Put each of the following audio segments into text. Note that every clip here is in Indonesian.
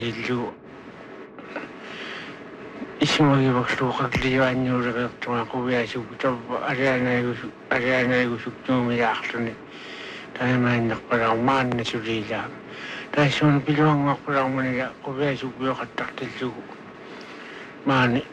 illu исимагиварлуукаклиуанниулериэртума кувиасукутарпа алианаагусуктуумилаарлуни таимааннерпалаармаанна сулиилаа таиссуна пилуангорпалаарманила кувиасукуйоқаттартиллугу маани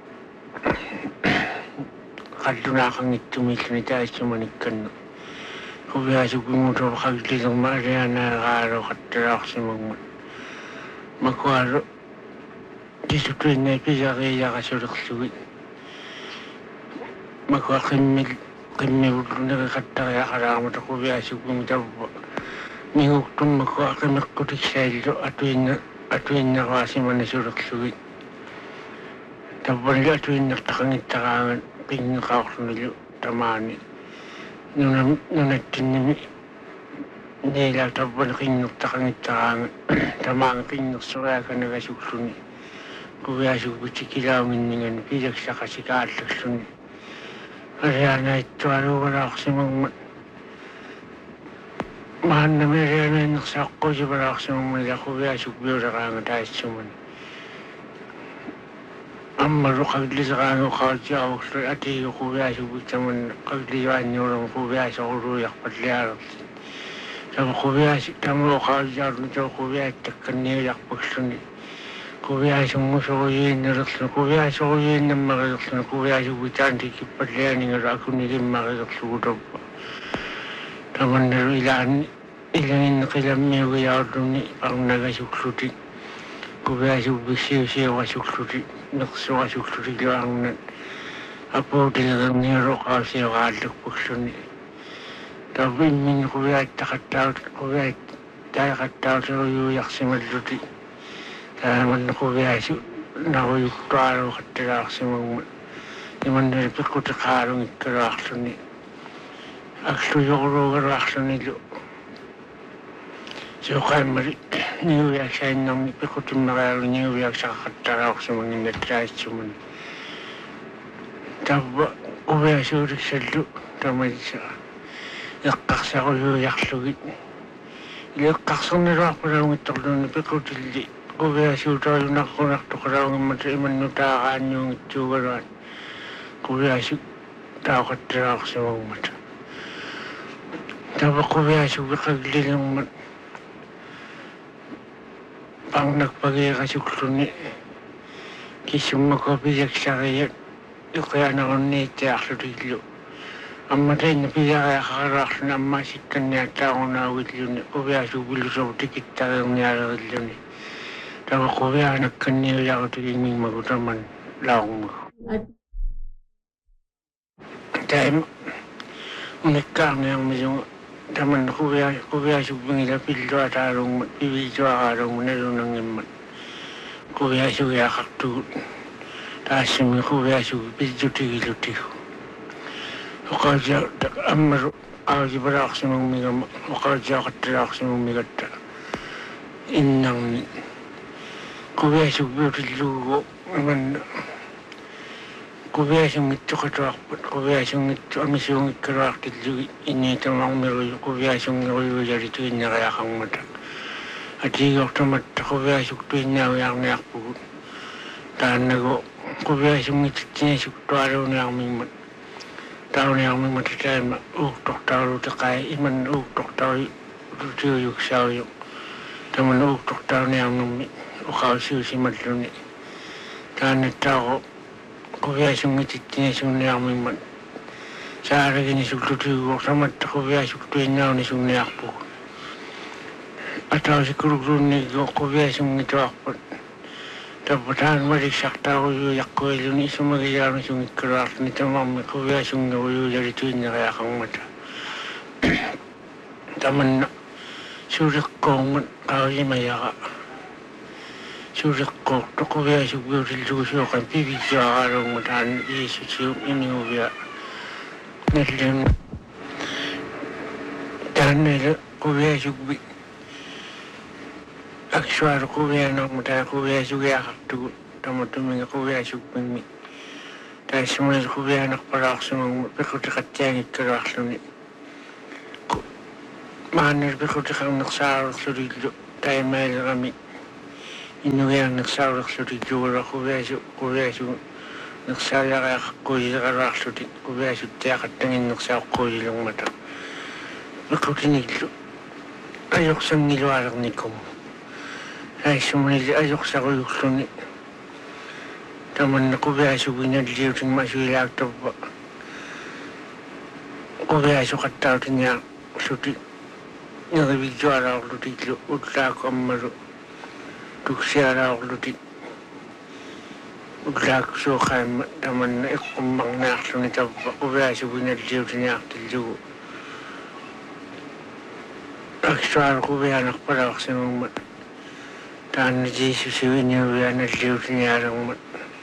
қаллунаақангиттумиллуни таиссуманикканну кувиасукунгуторпа қаллилерма алианаагаалоқатталаарсимагмут макуалу дисциплинэ пижариягасулерлуги макуақиммиуллунерикаттариақалаармата кувиасукуми тавва мигуктуммакуақимеққутиксааллу атуиннеруасимана сулерлуги таввали атуиннертақангиттараангат пингеқаорлунилу тамаани нунаттинними неила таввали қингертақангиттараангат тамаанга қингерсуриаканагасуллуни кувиасукутикилааунгиннигани пилаксақасикааллаксуни алианаиттуалуугалаарсимагмат мааннамиалианаиннерсааққусипалаарсимагмат кувиасукуйулераанга таассумани аммалу қаглисераангу қаалтиаругсу атиигу кувиасукутсаманна қаглисуаанниулама кувиасорулуярпаллиалерти тама кувиаси тамлу қаалтиарлу таа кувиаттакканниулярпаксуни кувиасунгусоруйииннерлу кувиасоруйииннаммарилерлу кувиасукутаантикиппаллианингалу акунигиммарилерлугутоппа таманналу илаанни илагиннеқиламмиугиаарлуни парнагасуклути кувиасукписсиусиуасуклути нерсуасуклути луарнат апоутилерниулоқаасиорааллукпуксуни тавиммин кувиаттақаттаут кувиат таақаттаутеруйуярсималлути тааманна кувиасу наруйуктуалуқатталаарсимагмут иманнали пиккутеқаалунгиккалаарлуни аклуйоругалаарлунилу сиоқааммали ниуяаксаиннарми пиккутиммериалу ниуяаксақатталаарсимагиннаттаассумани тавва кувиасууликсаллу тамалиса эққарсаруйуярлугит илеққарсернилуарпалаунгитторлуни пиккутилли кувиасуутаалунаррунартоқалаунгаммата иманнутаагаанниунгитсуугалуат кувиасу таақатталаарсимагмата тава кувиасу веқаглилермат пангнакпагиерасуклуни киссуммакопияксарият иқианеруннииттиарлутиллу амматаинна пиариақаралаарлуни аммаасикканниаттаагунаагиллуни кувиасу пилусору тикиттариерниалериллуни тава кувианакканниуярутигингиммагу таман лаормагу таим униккаарниармисунга таман кувиасуппингила пиллуатаалунгмат пивиитуараалунгма налунангиммат кувиасугиақартугут таассими кувиасуги пиллутигилутигу оқаажа аммару аажибалаарсимагмигама оқаажаақатталаарсимагмигатта иннарни кувиасуппиутиллуугу иманна кувиасунгиттоқатуарпут кувиасунгитту амисуунгиккалуартиллуги инниитамаармируйу кувиасунгеруйуялитуиннериақармата атигортаматта кувиасуктуиннаауярниарпугут тааннагу кувиасунгитсинисуктуалуунниармиммат тауниармиммат таама ууктортаалутеқай иманна ууктортари тутиуюксаавиу тамана ууктортаалниарнэрми уқаусиусималлуни тааннаттааро кувиасунгитсинисунниармиммат саалагинисуллутигуортаматта кувиасуктуиннаунисунниарпугу атаусиккулуклуунниго кувиасунгитуарпут таппатаан маликсартааруйуяққуилуни исумагиаамисунгиккалуарлуни тамаарми кувиасунгеруйуялитуиннериақармата таманна сулеққоормат qaawimаяра сулеққоорту кувиасугуутиллугусуоқан пивиттуараалунгма таан иисутиу иниувиа наллун тааннела кувиасугби аксуару кувианерма таа кувиасугиақартугу таматуминга кувиасукпимми таасмуил кувианерпалаарсумагма пекутеқаттиангиккалуарлуни мааннер пекутеқарнерсаарерлулиллу таймаалерами Inuyan nagsaulaksuti juura kuviasu nagsaulakakkuisakararsuti kuviasu tiaqattangin nagsaaqquisilungmata Makutinillu ajoqsangilualernikum aissumunili ajoqsaruyulluni tamanna kuviasuginalliutin masuilaaqtappa kuviasu qattautinia-luti nerivijualaarlutillu ullaaku ammalu tuksialaarluti ullaaku suuqaimma tamanna iqqummarnaarluni tappa kuviasuginalliutiniartillugu aksuaalu kuvianarpalaqsimummat taanna jiisusiuiniuvianalliutinialerummat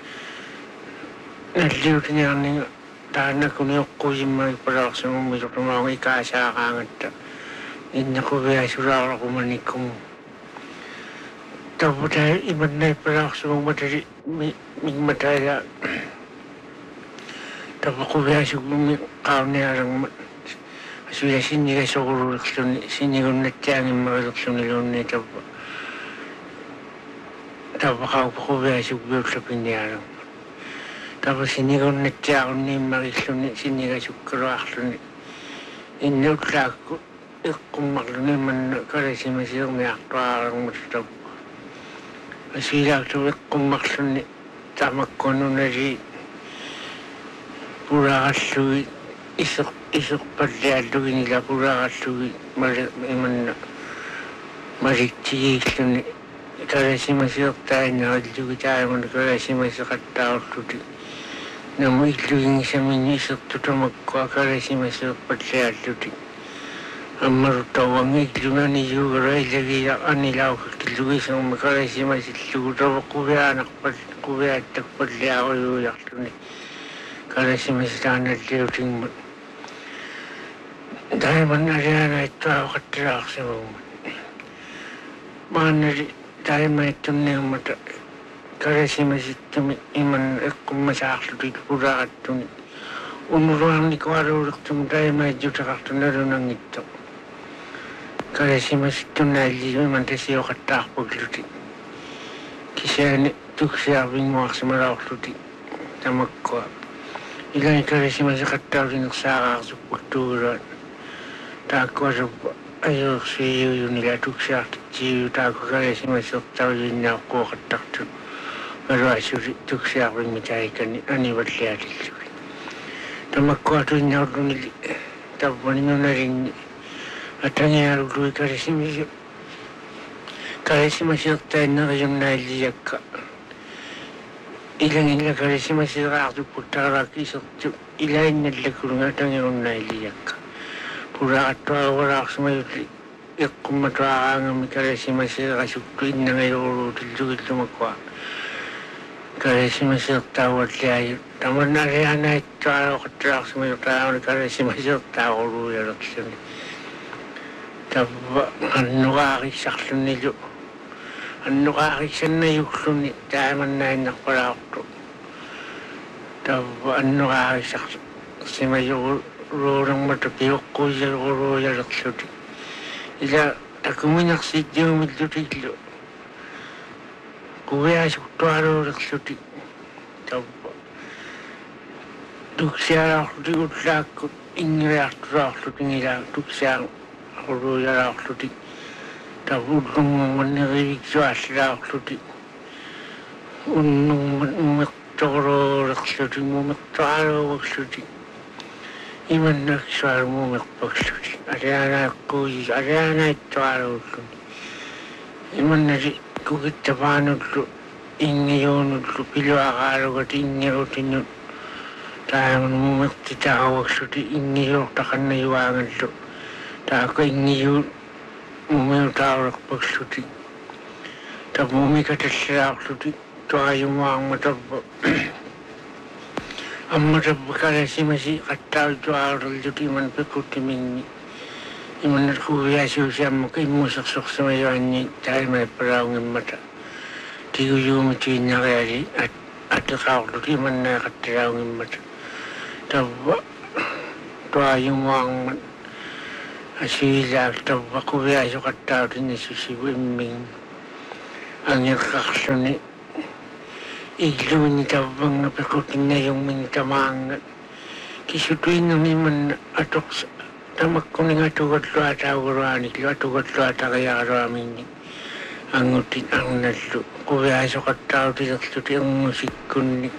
nalliutiniarninga taannakuni uqquusimmaripalaqsimummi soqamaanga ikaasaaqaangatta inna kuviasulaaraqumanikum tapputai imannaippalaqsimummatali migmataila tappa kuviasugummi qaarnialerummat Sudah sini guys aku sini guna tiangin magalak sunilunni tappa kau biasa biasa pinjaran tappa sini guna tiangin ni magalak sini guys keluarlunni ini utlaku ikkumarlunni man kalau si masih ngaktuarang tappa sudah tu ikkumarlunni tamakkono nari puragasui isok padliallugi nila puragassugi imanna mariktigiilluni kalasimasirtainaallugi taimana kalasimasaqattaarluti namu illugingisamini isoktutomakkua kalasimasir padlialluti ammaruttawanga illungani yuugara illagiila anilaukakillugisagma kalasimasillugu tava kuviaattak padliaquyuuyarluni kalasimasitaanalliutingmat Daiman ariana itu aku keterak semua. Mana daiman itu ni mata kalau si masih tu iman aku masak tu pura tu ni. Umuran ni kuaru tu daiman itu tak tu narunang itu. Kalau si masih tu nali iman tesi aku keterak begitu. Kisah ni tu kisah bingung semua tu ti tamak kuat. Ilan kalau si masih keterak ni saya aku betul. Taku ayo siyu nila tuksia jiu taku kaya si masuk tahu ini aku ketak tu baru asyik tuksia pun mencarikan ani berlihat itu. Tamak kuat tu nyau tu ni tak boleh naring atanya lalu kaya si masuk tahu nak yang naik jaka. Ilang kaya si masuk aku putar lagi sok ilang kurang atanya yang naik jaka. Pura atwa wala sumayuti ikkumatwa nga mikalesi masir kasuktu inna ngayon tilugil tumakwa kalesi masir tawat liayo taman na riyana ito araw katrak sumayuta nga kalesi masir tawat yarak suni tabba anu kakisaksun nilo anu kakisan na yuksun ni taman na inakpala akto tabba anu kakisaksun simayukul Orang matapiyok ko sa oro yalaksuti. Ila takuminak si Diyo milutilo. Kuya suktuaro laksuti. Tapa. Tuksya laksuti utlakut. Ingriak laksuti nila. Tuksya oro yalaksuti. Tapa unung maniririk suas laksuti. Unung mumiktoro laksuti. Mumiktoro laksuti. Iman nagsuar mo magpagsuti. Ariana ito araw ko. Iman na kukit tapanod ko. Ingayonod ko. Pilo akaraw at ingayotin yun. Tayo mo magtitakawag suti. Ingayok takan na iwangan ko. Tayo ko ingayot. Mumayo tawag pagsuti. Tayo mumikatasya suti. Tayo mo ang mataba. Amma tabbakala si masih kataw tu aral tu iman pekuti minni iman kuya siya mo kay musak sa mayon ni tayo may parang mata tiyo yung mati na kaya at kaw tu iman na kataw mata tabba tua yung wang asila tabba kuya siya kataw din susibu iming ang yakakasuni iluin tabang napikutin na yung mintamangan kisutuin na naman atok tamak ko nga tugat lo ata urani tugat lo ata kaya ramin ang utin ang nalu kuya sa katao ti ang musik kun